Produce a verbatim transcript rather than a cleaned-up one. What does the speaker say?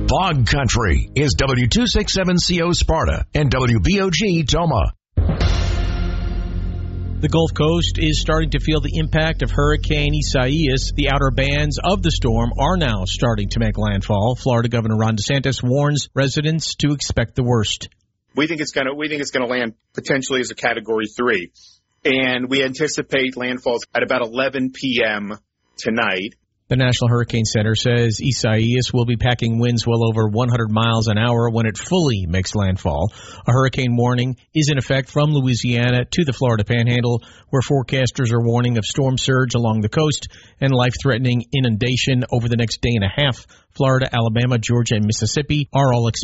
Bog Country is W two sixty-seven C O Sparta and W B O G Toma. The Gulf Coast is starting to feel the impact of Hurricane Isaias. The outer bands of the storm are now starting to make landfall. Florida Governor Ron DeSantis warns residents to expect the worst. We think it's going to we think it's going to land potentially as a Category three, and we anticipate landfalls at about eleven p.m. tonight. The National Hurricane Center says Isaias will be packing winds well over one hundred miles an hour when it fully makes landfall. A hurricane warning is in effect from Louisiana to the Florida Panhandle, where forecasters are warning of storm surge along the coast and life-threatening inundation over the next day and a half. Florida, Alabama, Georgia, and Mississippi are all expected